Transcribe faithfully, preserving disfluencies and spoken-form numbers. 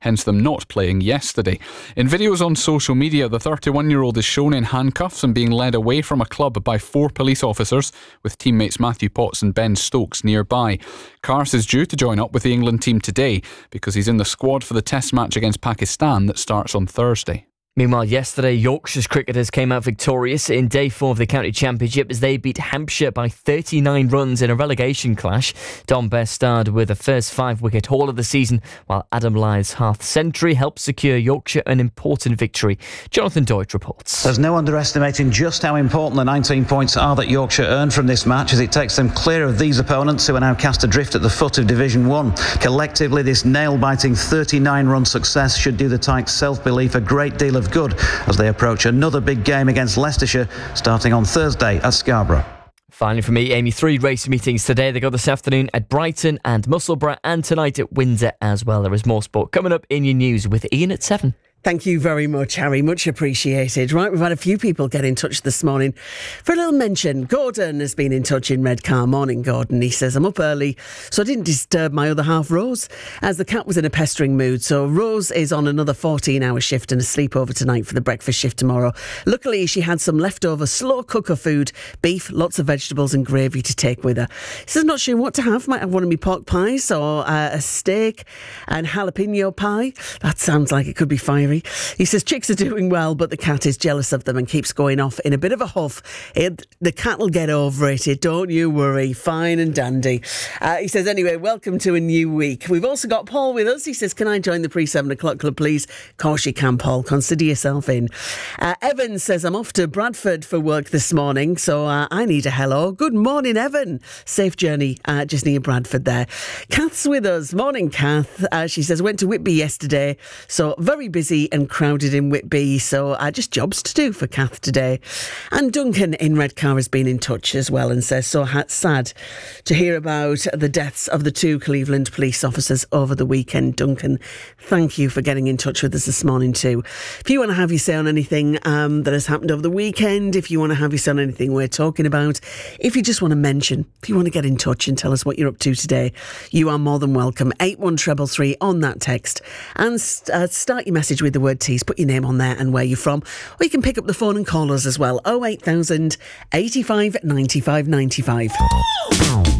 hence them not playing yesterday. In videos on social media, the thirty-one-year-old is shown in handcuffs and being led away from a club by four police officers, with teammates Matthew Potts and Ben Stokes nearby. Kars is due to join up with the England team today because he's in the squad for the Test match against Pakistan that starts on Thursday. Meanwhile, yesterday, Yorkshire's cricketers came out victorious in day four of the county championship as they beat Hampshire by thirty-nine runs in a relegation clash. Dom Best starred with a first five-wicket haul of the season, while Adam Lyth's half-century helped secure Yorkshire an important victory. Jonathan Deutsch reports. There's no underestimating just how important the nineteen points are that Yorkshire earned from this match, as it takes them clear of these opponents who are now cast adrift at the foot of Division one. Collectively, this nail-biting thirty-nine-run success should do the Tykes' self-belief a great deal of good as they approach another big game against Leicestershire starting on Thursday at Scarborough. Finally for me, Amy, three race meetings today. They go this afternoon at Brighton and Musselburgh, and tonight at Windsor as well. There is more sport coming up in your news with Ian at seven. Thank you very much, Harry. Much appreciated. Right, we've had a few people get in touch this morning for a little mention. Gordon has been in touch in Redcar. Morning, Gordon. He says, I'm up early, so I didn't disturb my other half, Rose, as the cat was in a pestering mood. So Rose is on another fourteen-hour shift and a sleepover tonight for the breakfast shift tomorrow. Luckily, she had some leftover slow cooker food, beef, lots of vegetables and gravy to take with her. He says, not sure what to have. Might have one of my pork pies or uh, a steak and jalapeno pie. That sounds like it could be fiery. He says chicks are doing well, but the cat is jealous of them and keeps going off in a bit of a huff. It, the cat will get over it. it. Don't you worry. Fine and dandy. Uh, he says, anyway, welcome to a new week. We've also got Paul with us. He says, can I join the pre-seven o'clock club, please? Of course you can, Paul. Consider yourself in. Uh, Evan says, I'm off to Bradford for work this morning, so uh, I need a hello. Good morning, Evan. Safe journey uh, just near Bradford there. Kath's with us. Morning, Kath. Uh, she says, went to Whitby yesterday, so very busy and crowded in Whitby, so uh, just jobs to do for Kath today. And Duncan in Redcar has been in touch as well and says, so ha- sad to hear about the deaths of the two Cleveland police officers over the weekend. Duncan, thank you for getting in touch with us this morning too. If you want to have your say on anything um, that has happened over the weekend, if you want to have your say on anything we're talking about, if you just want to mention, if you want to get in touch and tell us what you're up to today, you are more than welcome. eight one three three three on that text, and st- uh, start your message with the word tease. Put your name on there and where you're from, or you can pick up the phone and call us as well. oh eight thousand eighty-five ninety-five ninety-five.